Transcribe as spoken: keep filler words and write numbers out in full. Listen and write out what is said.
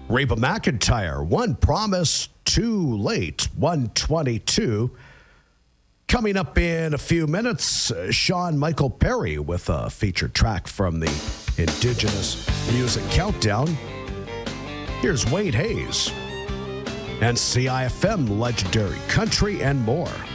Reba McEntire, One Promise Too Late, one twenty-two. Coming up in a few minutes, uh, Sean Michael Perry with a featured track from the Indigenous Music Countdown. Here's Wade Hayes and C I F M Legendary Country and more.